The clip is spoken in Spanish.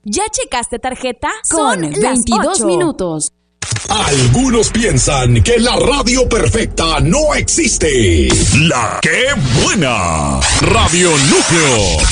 ¿Ya checaste tarjeta? Con Son 22 las 8. minutos. Algunos piensan que la radio perfecta no existe. La que buena. Radio Núcleo